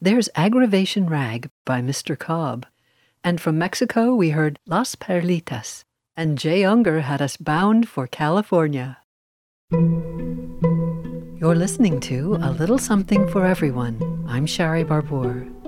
There's Aggravation Rag by Mr. Cobb. And from Mexico, we heard Las Perlitas. And Jay Unger had us bound for California. You're listening to A Little Something for Everyone. I'm Shari Barbour.